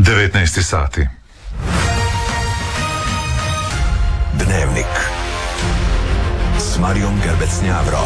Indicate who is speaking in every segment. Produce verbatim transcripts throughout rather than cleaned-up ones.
Speaker 1: devetnaest sati.
Speaker 2: Dnevnik s Marijom Gerbec-Njavro.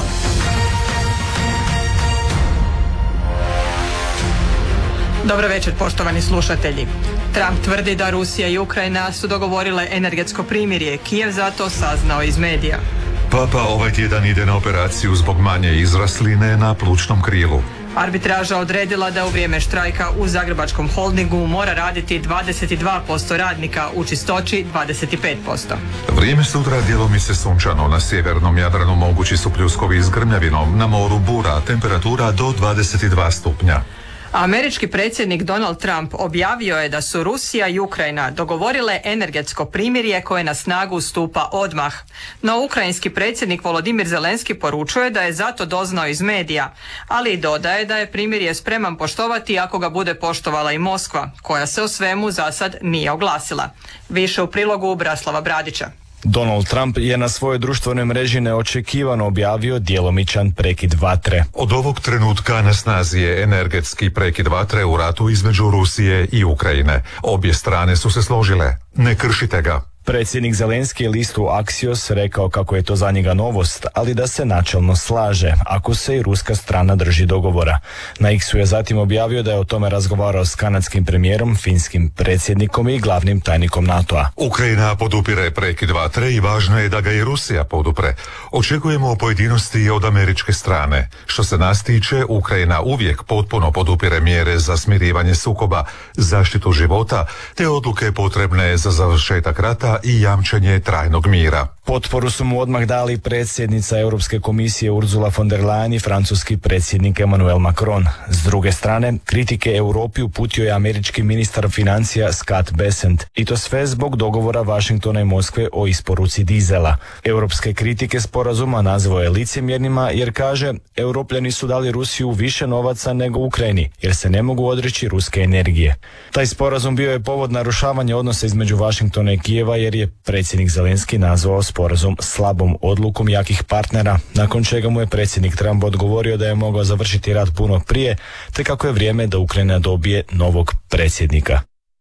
Speaker 3: Dobro večer, poštovani slušatelji. Trump tvrdi da Rusija i Ukrajina su dogovorile energetsko primirje. Kijev zato saznao iz medija.
Speaker 1: Papa ovaj tjedan ide na operaciju zbog manje izrasline na plućnom krilu.
Speaker 3: Arbitraža odredila da u vrijeme štrajka u Zagrebačkom holdingu mora raditi dvadeset dva posto radnika, u Čistoći dvadeset pet posto.
Speaker 1: Vrijeme sutra djelomice sunčano, na sjevernom Jadranu mogući su pljuskovi s grmljavinom, na moru bura, temperatura do dvadeset dva stupnja.
Speaker 3: Američki predsjednik Donald Trump objavio je da su Rusija i Ukrajina dogovorile energetsko primirje koje na snagu stupa odmah. No ukrajinski predsjednik Volodimir Zelenski poručuje da je zato doznao iz medija, ali i dodaje da je primirje spreman poštovati ako ga bude poštovala i Moskva, koja se o svemu zasad nije oglasila. Više u prilogu Braslava Bradića.
Speaker 4: Donald Trump je na svojoj društvenoj mreži neočekivano objavio djelomičan prekid vatre.
Speaker 1: Od ovog trenutka na snazi je energetski prekid vatre u ratu između Rusije i Ukrajine. Obje strane su se složile. Ne kršite ga.
Speaker 4: Predsjednik Zelenski je listu Axios rekao kako je to za njega novost, ali da se načelno slaže, ako se i ruska strana drži dogovora. Na X-u je zatim objavio da je o tome razgovarao s kanadskim premijerom, finskim predsjednikom i glavnim tajnikom NATO-a.
Speaker 1: Ukrajina podupire prekid vatre i važno je da ga i Rusija podupre. Očekujemo pojedinosti od američke strane. Što se nas tiče, Ukrajina uvijek potpuno podupire mjere za smirivanje sukoba, zaštitu života, te odluke potrebne za završetak rata i jamčenje trajnog mira.
Speaker 4: Potporu su mu odmah dali predsjednica Europske komisije Ursula von der Leyen i francuski predsjednik Emmanuel Macron. S druge strane, kritike Europi uputio je američki ministar financija Scott Bessent. I to sve zbog dogovora Washingtona i Moskve o isporuci dizela. Europske kritike sporazuma nazvao je licemjernima jer kaže, Europljani su dali Rusiju više novaca nego Ukrajini jer se ne mogu odreći ruske energije. Taj sporazum bio je povod narušavanja odnosa između Washingtona i Kijeva jer je predsjednik Zelenski nazvao sporazum slabom odlukom jakih partnera, nakon čega mu je predsjednik Trump odgovorio da je mogao završiti rat puno prije, te kako je vrijeme da Ukrajina dobije novog predsjednika.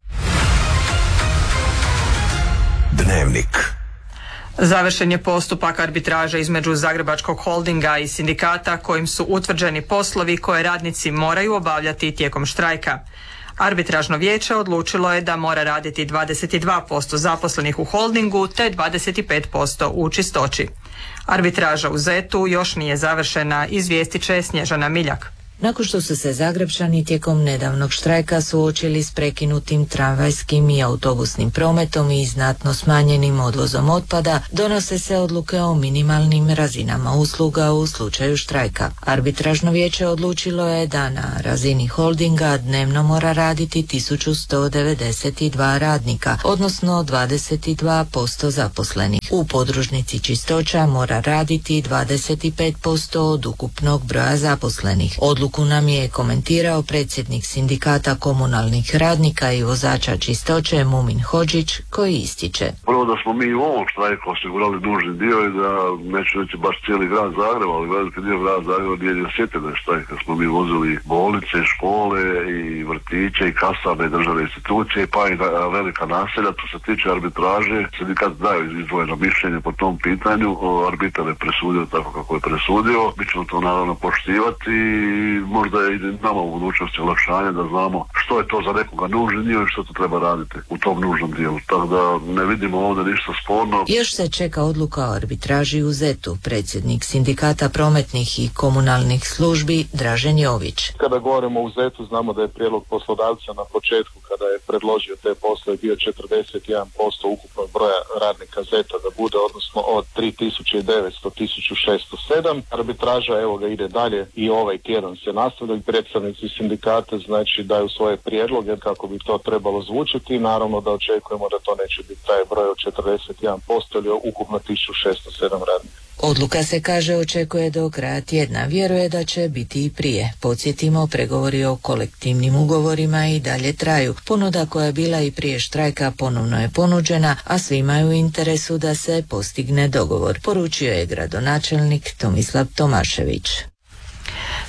Speaker 2: Dnevnik.
Speaker 3: Završen je postupak arbitraže između Zagrebačkog holdinga i sindikata kojim su utvrđeni poslovi koje radnici moraju obavljati tijekom štrajka. Arbitražno vijeće odlučilo je da mora raditi dvadeset dva posto zaposlenih u holdingu te dvadeset pet posto u Čistoći. Arbitraža u Zetu još nije završena, izvijestit će Snježana Miljak.
Speaker 5: Nakon što su se Zagrepčani tijekom nedavnog štrajka suočili s prekinutim tramvajskim i autobusnim prometom i znatno smanjenim odvozom otpada, donose se odluke o minimalnim razinama usluga u slučaju štrajka. Arbitražno vijeće odlučilo je da na razini holdinga dnevno mora raditi tisuću sto devedeset dva radnika, odnosno dvadeset dva posto zaposlenih. U podružnici Čistoća mora raditi dvadeset pet posto od ukupnog broja zaposlenih. Odluku nam je komentirao predsjednik sindikata komunalnih radnika i vozača Čistoće Mumin Hodžić, koji ističe.
Speaker 6: Prvo da smo mi u ovom štrajku osigurali dužni dio i da neću reći baš cijeli grad Zagreb, ali veliki dio grad Zagreba nije ni osjetio da je štrajk. Smo mi vozili bolnice, škole i vrtiće i kasane i državne institucije pa i velika naselja. To se tiče arbitraže, sindikat daje izdvojeno mišljenje po tom pitanju. Arbitar je presudio tako kako je presudio. Mi ćemo to naravno poštivati i možda je i nama u budućnosti olakšanje da znamo što je to za nekoga nužni dio i što to treba raditi u tom nužnom dijelu. Tako da ne vidimo ovdje ništa sporno.
Speaker 5: Još se čeka odluka o arbitraži u Zetu. Predsjednik sindikata prometnih i komunalnih službi Dražen Jović.
Speaker 7: Kada govorimo o Zetu, znamo da je prijedlog poslodavca na početku kada je predložio te poslove bio četrdeset jedan posto ukupnog broja radnika Zeta da bude, odnosno od tri tisuće devetsto do tisuću šesto sedam. Arbitraža evo ga ide dalje i ovaj tjedan se nastavljaju. Predstavnici sindikata znači daju svoje prijedloge kako bi to trebalo zvučiti. Naravno da očekujemo da to neće biti taj broj od četrdeset jedan posto ili ukupno tisuću šesto sedam radnika.
Speaker 5: Odluka se, kaže, očekuje do kraja tjedna. Vjeruje da će biti i prije. Podsjetimo, pregovori o kolektivnim ugovorima i dalje traju. Ponuda koja je bila i prije štrajka ponovno je ponuđena, a svima je u interesu da se postigne dogovor, poručio je gradonačelnik Tomislav Tomašević.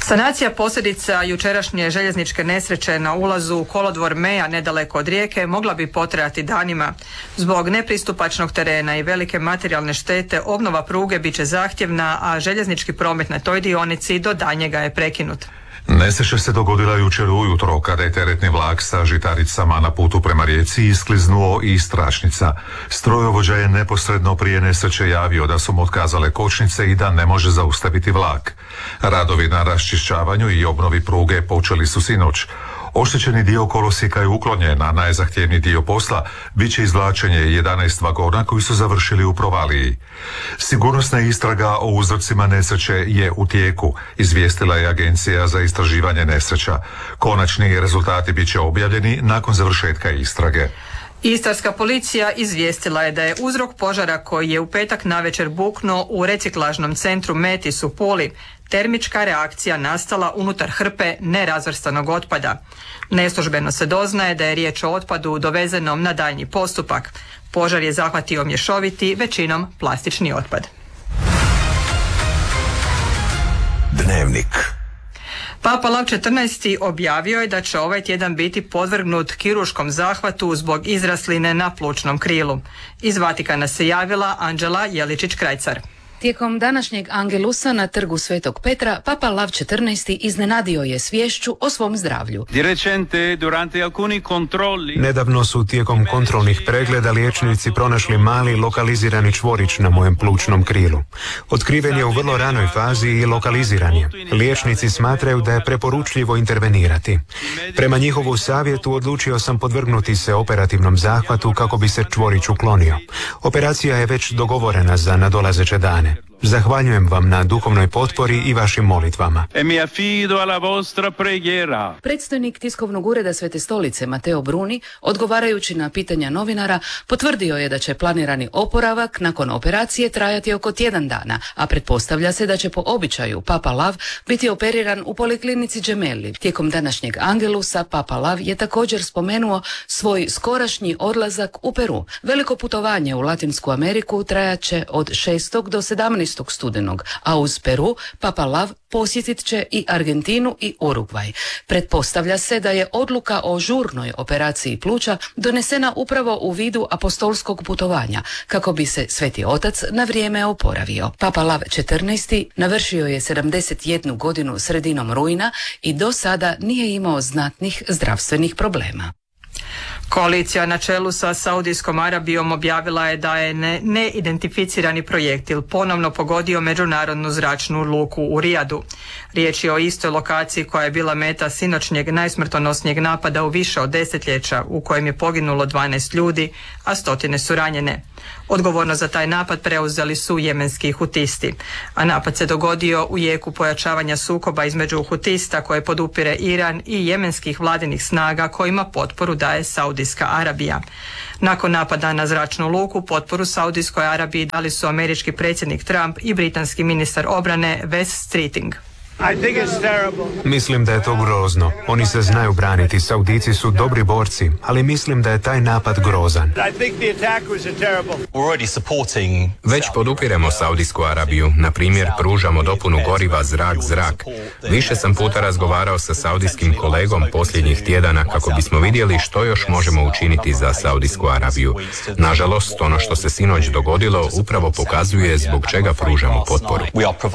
Speaker 3: Sanacija posljedica jučerašnje željezničke nesreće na ulazu u kolodvor Meja nedaleko od Rijeke mogla bi potrajati danima. Zbog nepristupačnog terena i velike materijalne štete obnova pruge bit će zahtjevna, a željeznički promet na toj dionici do daljnjega je prekinut.
Speaker 1: Nesreća se dogodila jučer ujutro kada je teretni vlak sa žitaricama na putu prema Rijeci iskliznuo iz tračnica. Strojovođa je neposredno prije nesreće javio da su mu otkazale kočnice i da ne može zaustaviti vlak. Radovi na raščišćavanju i obnovi pruge počeli su sinoć. Oštećeni dio kolosijeka je uklonjen, a najzahtjevniji dio posla bit će izvlačenje jedanaest vagona koji su završili u provaliji. Sigurnosna istraga o uzrocima nesreće je u tijeku, izvijestila je Agencija za istraživanje nesreća. Konačni rezultati bit će objavljeni nakon završetka istrage.
Speaker 3: Istarska policija izvijestila je da je uzrok požara koji je u petak navečer buknuo u reciklažnom centru Metis u Puli termička reakcija nastala unutar hrpe nerazvrstanog otpada. Neslužbeno se doznaje da je riječ o otpadu dovezenom na daljnji postupak. Požar je zahvatio mješoviti, većinom plastični otpad.
Speaker 2: Dnevnik.
Speaker 3: Papa Lav četrnaesti objavio je da će ovaj tjedan biti podvrgnut kirurškom zahvatu zbog izrasline na plućnom krilu. Iz Vatikana se javila Anđela Jeličić-Krajcar.
Speaker 8: Tijekom današnjeg Angelusa na trgu Svetog Petra, Papa Lav četrnaesti iznenadio je sviješću o svom zdravlju.
Speaker 9: Nedavno su tijekom kontrolnih pregleda liječnici pronašli mali lokalizirani čvorić na mojem plućnom krilu. Otkriven je u vrlo ranoj fazi i lokaliziran je. Liječnici smatraju da je preporučljivo intervenirati. Prema njihovu savjetu odlučio sam podvrgnuti se operativnom zahvatu kako bi se čvorić uklonio. Operacija je već dogovorena za nadolazeće dane. Zahvaljujem vam na duhovnoj potpori i vašim molitvama.
Speaker 8: Predstojnik tiskovnog ureda Svete stolice Mateo Bruni, odgovarajući na pitanja novinara, potvrdio je da će planirani oporavak nakon operacije trajati oko tjedan dana, a pretpostavlja se da će po običaju Papa Lav biti operiran u poliklinici Gemelli. Tijekom današnjeg Angelusa Papa Lav je također spomenuo svoj skorašnji odlazak u Peru. Veliko putovanje u Latinsku Ameriku trajat će od šestog do sedamnaestog studenog, a uz Peru Papa Lav posjetit će i Argentinu i Urugvaj. Pretpostavlja se da je odluka o žurnoj operaciji pluća donesena upravo u vidu apostolskog putovanja, kako bi se Sveti Otac na vrijeme oporavio. Papa Lav četrnaesti navršio je sedamdeset jednu godinu sredinom rujna i do sada nije imao znatnih zdravstvenih problema.
Speaker 3: Koalicija na čelu sa Saudijskom Arabijom objavila je da je ne, neidentificirani projektil ponovno pogodio međunarodnu zračnu luku u Rijadu. Riječ je o istoj lokaciji koja je bila meta sinoćnjeg najsmrtonosnijeg napada u više od desetljeća u kojem je poginulo dvanaest ljudi, a stotine su ranjene. Odgovornost za taj napad preuzeli su jemenski hutisti, a napad se dogodio u jeku pojačavanja sukoba između hutista koje podupire Iran i jemenskih vladinih snaga kojima potporu daje Saudijska Arabija. Nakon napada na zračnu luku, potporu Saudijskoj Arabiji dali su američki predsjednik Trump i britanski ministar obrane Wes Streeting.
Speaker 9: Mislim da je to grozno. Oni se znaju braniti. Saudici su dobri borci, ali mislim da je taj napad grozan.
Speaker 10: Već podupiremo Saudijsku Arabiju. Na primjer, pružamo dopunu goriva zrak-zrak. Više sam puta razgovarao sa saudijskim kolegom posljednjih tjedana kako bismo vidjeli što još možemo učiniti za Saudijsku Arabiju. Nažalost, ono što se sinoć dogodilo upravo pokazuje zbog čega pružamo potporu.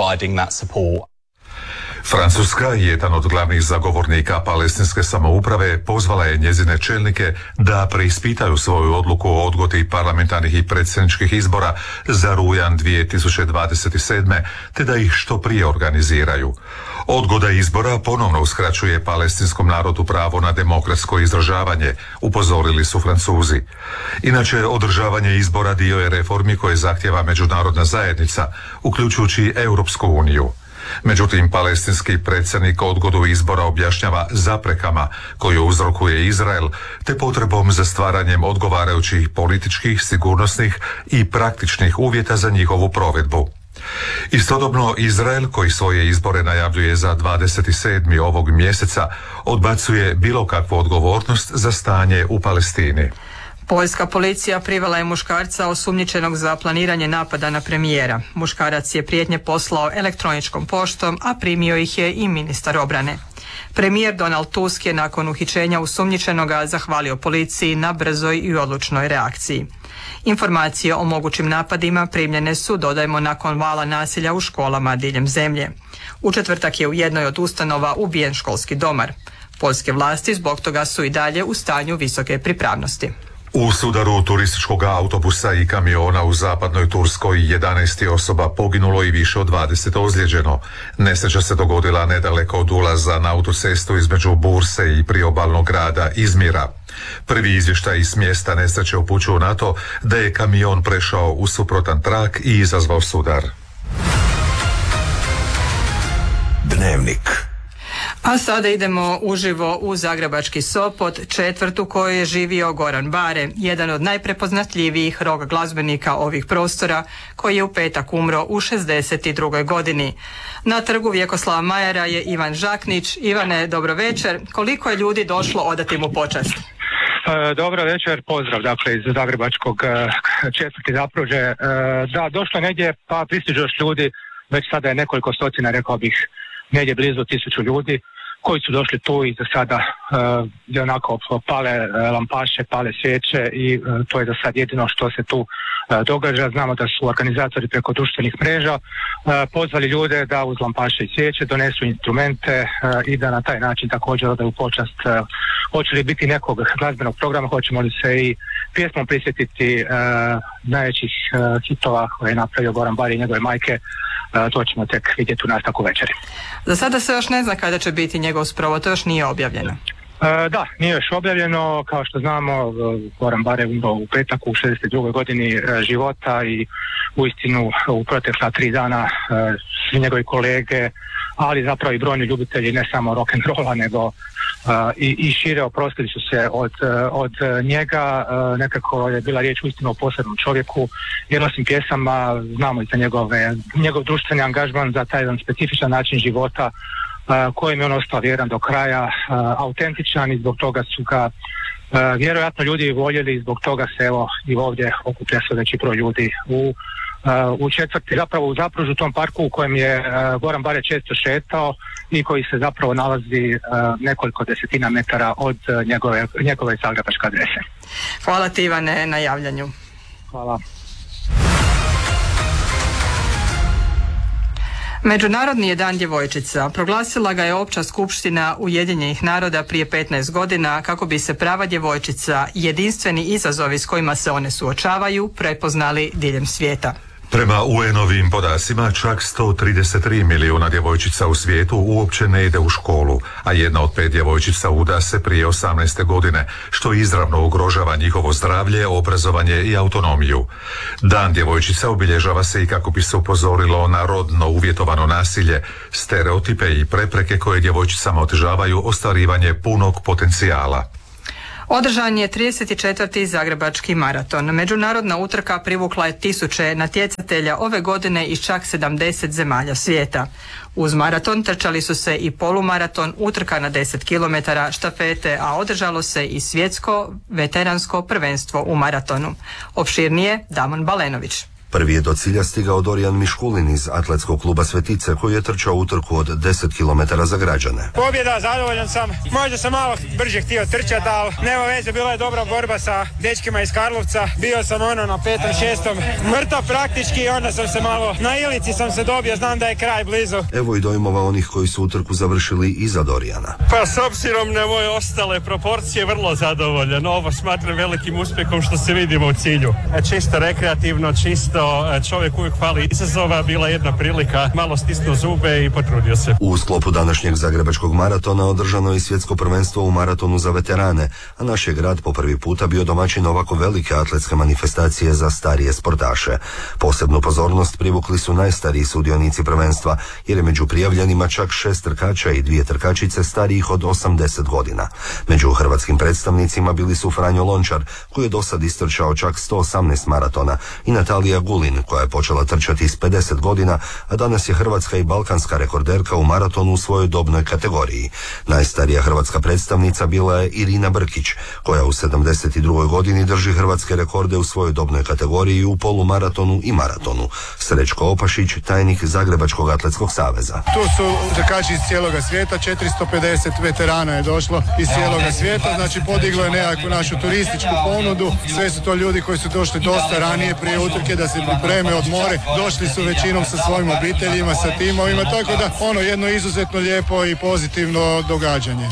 Speaker 1: Francuska, jedan od glavnih zagovornika palestinske samouprave, pozvala je njezine čelnike da preispitaju svoju odluku o odgodi parlamentarnih i predsjedničkih izbora za rujan dvije tisuće dvadeset sedme te da ih što prije organiziraju. Odgoda izbora ponovno uskraćuje palestinskom narodu pravo na demokratsko izražavanje, upozorili su Francuzi. Inače, održavanje izbora dio je reformi koje zahtjeva međunarodna zajednica, uključujući Europsku uniju. Međutim, palestinski predsjednik odgodu izbora objašnjava zaprekama koju uzrokuje Izrael te potrebom za stvaranjem odgovarajućih političkih, sigurnosnih i praktičnih uvjeta za njihovu provedbu. Istodobno, Izrael, koji svoje izbore najavljuje za dvadeset sedmi ovog mjeseca, odbacuje bilo kakvu odgovornost za stanje u Palestini.
Speaker 3: Poljska policija privela je muškarca osumnjičenog za planiranje napada na premijera. Muškarac je prijetnje poslao elektroničkom poštom, a primio ih je i ministar obrane. Premijer Donald Tusk je nakon uhićenja osumnjičenoga zahvalio policiji na brzoj i odlučnoj reakciji. Informacije o mogućim napadima primljene su, dodajmo, nakon vala nasilja u školama diljem zemlje. U četvrtak je u jednoj od ustanova ubijen školski domar. Poljske vlasti zbog toga su i dalje u stanju visoke pripravnosti.
Speaker 1: U sudaru turističkog autobusa i kamiona u zapadnoj Turskoj jedanaest osoba poginulo i više od dvadeset ozlijeđeno. Nesreća se dogodila nedaleko od ulaza na autocestu između Burse i priobalnog grada Izmira. Prvi izvještaj s mjesta nesreće upućuju na to da je kamion prešao u suprotan trak i izazvao sudar.
Speaker 2: Dnevnik.
Speaker 3: A sada idemo uživo u zagrebački Sopot, četvrtu koju je živio Goran Bare, jedan od najprepoznatljivijih rock glazbenika ovih prostora, koji je u petak umro u šezdeset drugoj godini. Na trgu Vjekoslava Majera je Ivan Žaknić. Ivane, dobro večer. Koliko je ljudi došlo odati mu počast?
Speaker 11: E, dobro večer, pozdrav dakle iz zagrebačkog e, četvrti Zapruđe. E, da, došlo je negdje, pa pristižu još ljudi, već sada je nekoliko stotina, rekao bih, negdje blizu tisuću ljudi koji su došli tu i za sada uh, onako pale uh, lampaše, pale svijeće i uh, to je za sad jedino što se tu uh, događa. Znamo da su organizatori preko društvenih mreža uh, pozvali ljude da uz lampaše i svijeće donesu instrumente uh, i da na taj način također odaju počast. Uh, hoće li biti nekog glazbenog programa, hoćemo li se i pjesmom prisjetiti uh, najvećih uh, hitova koje je napravio Goran Bare i njegove majke. Uh, to ćemo tek vidjeti u nastavku večeri.
Speaker 3: Za sada se još ne zna kada će biti njegov sprovod, to još nije objavljeno.
Speaker 11: Uh, da, nije još objavljeno. Kao što znamo, uh, Goran Bare umro u petak u šezdeset drugoj godini uh, života i uistinu u protekla tri dana uh, svi njegovi kolege, ali zapravo i brojni ljubitelji ne samo rock'n'rolla nego uh, i, i šire oprostili su se od, uh, od njega. Uh, nekako je bila riječ uistinu o posebnom čovjeku, jer osim pjesama znamo i za njegove, njegov društveni angažman, za taj jedan specifičan način života Uh, kojim je on ostao vjeran do kraja, uh, autentičan, i zbog toga su ga uh, vjerojatno ljudi voljeli i zbog toga se evo i ovdje okuplja sve veći broj ljudi u, uh, u četvrti, zapravo u Zapružu, tom parku u kojem je uh, Goran Bare često šetao i koji se zapravo nalazi uh, nekoliko desetina metara od uh, njegove, njegove zagrebačke adrese.
Speaker 3: Hvala ti, Ivane, na javljanju.
Speaker 11: Hvala.
Speaker 3: Međunarodni je dan djevojčica. Proglasila ga je Opća skupština Ujedinjenih naroda prije petnaest godina kako bi se prava djevojčica, jedinstveni izazovi s kojima se one suočavaju, prepoznali diljem svijeta.
Speaker 1: Prema U N-ovim podacima, čak sto trideset tri milijuna djevojčica u svijetu uopće ne ide u školu, a jedna od pet djevojčica uda se prije osamnaeste godine, što izravno ugrožava njihovo zdravlje, obrazovanje i autonomiju. Dan djevojčica obilježava se i kako bi se upozorilo na rodno uvjetovano nasilje, stereotipe i prepreke koje djevojčicama otežavaju ostvarivanje punog potencijala.
Speaker 3: Održan je trideset četvrti Zagrebački maraton. Međunarodna utrka privukla je tisuće natjecatelja ove godine iz čak sedamdeset zemalja svijeta. Uz maraton trčali su se i polumaraton, utrka na deset kilometara, štafete, a održalo se i svjetsko veteransko prvenstvo u maratonu. Opširnije Damon Balenović.
Speaker 2: Prvi je do cilja stigao Dorijan Miškulin iz atletskog kluba Svetice, koji je trčao utrku od deset kilometara za građane.
Speaker 12: Pobjeda, zadovoljan sam. Možda sam malo brže htio trčati, ali nema veze, bila je dobra borba sa dečkima iz Karlovca. Bio sam ono na petom, šestom, mrtav praktički, onda sam se malo na ilici sam se dobio, znam da je kraj blizu.
Speaker 2: Evo i dojmova onih koji su utrku završili iza Dorijana.
Speaker 13: Pa s obzirom na moje ostale proporcije, vrlo zadovoljan. Ovo smatram velikim uspjehom što se vidimo u cilju. Čisto rekreativno, čisto čovjek uvijek hvali izazova, bila jedna prilika, malo stisnuo zube i potrudio se.
Speaker 2: U sklopu današnjeg Zagrebačkog maratona održano je i svjetsko prvenstvo u maratonu za veterane, a naš je grad po prvi puta bio domaćin ovako velike atletske manifestacije za starije sportaše. Posebnu pozornost privukli su najstariji sudionici prvenstva, jer je među prijavljenima čak šest trkača i dvije trkačice starijih od osamdeset godina. Među hrvatskim predstavnicima bili su Franjo Lončar, koji je dosad istrčao čak sto osamnaest maratona, i Natalija Ogulin, koja je počela trčati s pedeset godina, a danas je hrvatska i balkanska rekorderka u maratonu u svojoj dobnoj kategoriji. Najstarija hrvatska predstavnica bila je Irina Brkić, koja u sedamdeset drugoj godini drži hrvatske rekorde u svojoj dobnoj kategoriji u polumaratonu i maratonu. Srećko Opašić, tajnik Zagrebačkog atletskog saveza.
Speaker 14: Tu su trkači iz cijeloga svijeta, četiristo pedeset veterana je došlo iz cijeloga svijeta, znači podiglo je nekakvu našu turističku ponudu. Sve su to ljudi koji su došli dosta ranije prije utrke da se pripreme, odmore. Došli su većinom sa svojim obiteljima, sa timovima, tako da ono jedno izuzetno lijepo i pozitivno događanje.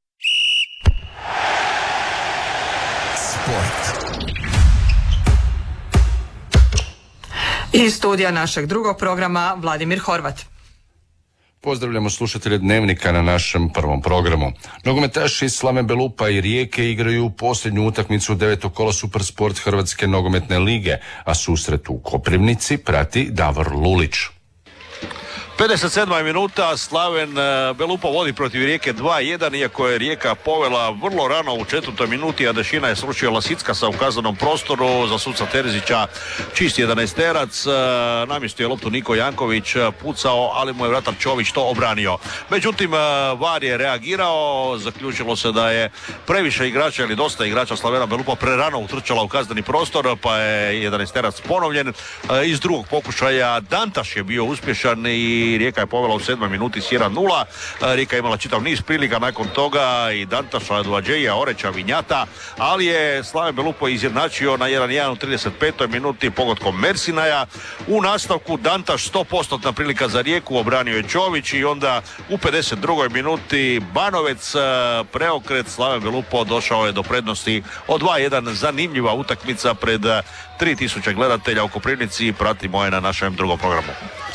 Speaker 3: Iz studija našeg drugog programa Vladimir Horvat.
Speaker 15: Pozdravljamo slušatelje Dnevnika na našem prvom programu. Nogometaši Slaven Belupa i Rijeke igraju posljednju utakmicu devetog kola Supersport Hrvatske nogometne lige, a susret u Koprivnici prati Davor Lulić.
Speaker 16: pedeset sedma minuta, Slaven Belupa vodi protiv Rijeke dva jedan, iako je Rijeka povela vrlo rano u četvrtoj minuti, a Dešina je sručio Lasickasa u kaznenom prostoru, za suca Terzića čist jedanaesterac, namjestio je loptu Niko Janković, pucao, ali mu je vratar Čović to obranio. Međutim, V A R je reagirao, zaključilo se da je previše igrača ili dosta igrača Slavena Belupa prerano utrčala u kazneni prostor, pa je jedanaesterac ponovljen. Iz drugog pokušaja Dantaš je bio uspješan i Rijeka je povela u sedmoj minuti s jedan nula. Rijeka je imala čitav niz prilika nakon toga i Dantaša, Duadžeja, Oreća, Vinjata, ali je Slaven Belupo izjednačio na jedan jedan u trideset petoj minuti pogodkom Mersinaja. U nastavku Dantaš sto posto prilika za Rijeku, obranio je Čović i onda u pedeset drugoj minuti Banovec, preokret, Slaven Belupo došao je do prednosti od dva jedan. Zanimljiva utakmica pred tri tisuće gledatelja u Koprivnici, pratimo je na našem drugom programu.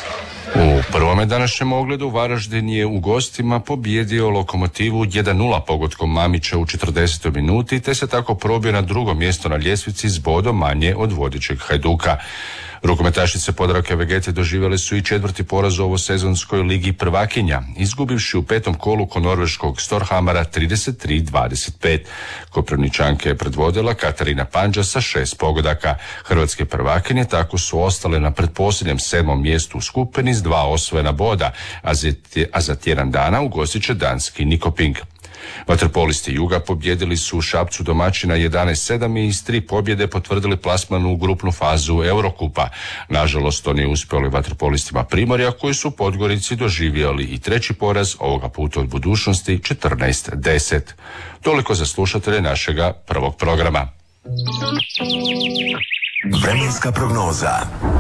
Speaker 15: U prvome današnjem ogledu Varaždin je u gostima pobijedio Lokomotivu jedan nula pogodkom Mamića u četrdesetoj minuti, te se tako probio na drugo mjesto na ljestvici s bodom manje od vodećeg Hajduka. Rukometašice Podravke Vegete doživjele su i četvrti poraz u ovosezonskoj ligi prvakinja, izgubivši u petom kolu kod norveškog Storhamara trideset tri dvadeset pet. Koprivničanke je predvodila Katarina Panđa sa šest pogodaka. Hrvatske prvakinje tako su ostale na pretposljednjem sedmom mjestu u skupini s dva osvojena boda, a za, a za tjedan dana ugostit će danski Nikoping. Vaterpolisti Juga pobjedili su u Šapcu domaćina jedanaest sedam i iz tri pobjede potvrdili plasman u grupnu fazu Eurokupa. Nažalost, to nije uspjeli vaterpolistima Primorja, koji su u Podgorici doživjeli i treći poraz, ovoga puta od budućnosti četrnaest deset. Toliko za slušatelje našega prvog programa.
Speaker 17: Vremenska prognoza.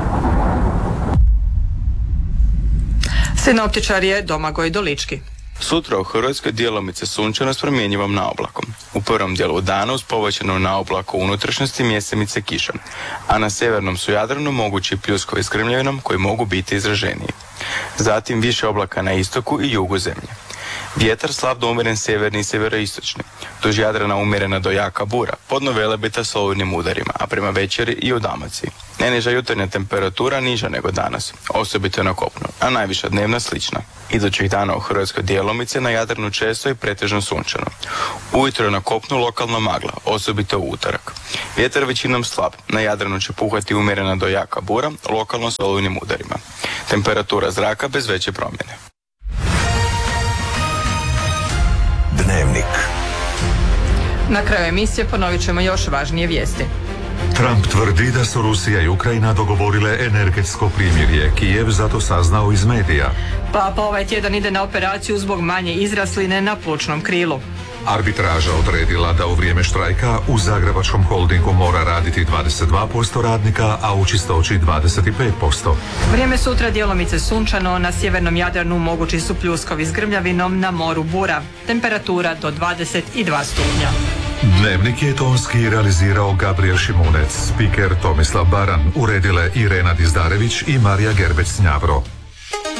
Speaker 3: Sinoptičar je Domagoj Dolički.
Speaker 18: Sutra u Hrvatskoj djelomice sunčano s promjenjivom naoblakom. U prvom dijelu dana uz povećanu naoblaku u unutrašnjosti mjesemice kiša, a na sjevernom su Jadranu mogući pljuskovi s grmljavinom koji mogu biti izraženiji. Zatim više oblaka na istoku i jugu zemlje. Vjetar slab do umjeren sjeverni i sjeveroistočni. Duž Jadrana umjerena do jaka bura, podno Velebita s olujnim udarima, a prema večeri i u Dalmaciji. Najniža jutarnja temperatura niža nego danas, osobito na kopnu, a najviša dnevna slična. Idućih dana u Hrvatskoj djelomice, na Jadranu često i pretežno sunčano. Ujutro na kopnu lokalna magla, osobito u utorak. Vjetar većinom slab, na Jadranu će puhati umjerena do jaka bura, lokalno s olujnim udarima. Temperatura zraka bez veće promjene.
Speaker 17: Dnevnik.
Speaker 3: Na kraju emisije ponovit ćemo još važnije vijesti.
Speaker 1: Trump tvrdi da su Rusija i Ukrajina dogovorile energetsko primirje. Kijev zato saznao iz medija.
Speaker 3: Papa ovaj tjedan ide na operaciju zbog manje izrasline na plućnom krilu.
Speaker 1: Arbitraža odredila da u vrijeme štrajka u Zagrebačkom holdingu mora raditi dvadeset dva posto radnika, a u Čistoći dvadeset pet posto.
Speaker 3: Vrijeme sutra djelomice sunčano, na sjevernom Jadranu mogući su pljuskovi s grmljavinom, na moru bura. Temperatura do dvadeset dva stupnja.
Speaker 1: Dnevnik je tonski realizirao Gabriel Šimunec, spiker Tomislav Baran, uredile Irena Dizdarević i Marija Gerbec-Njavro.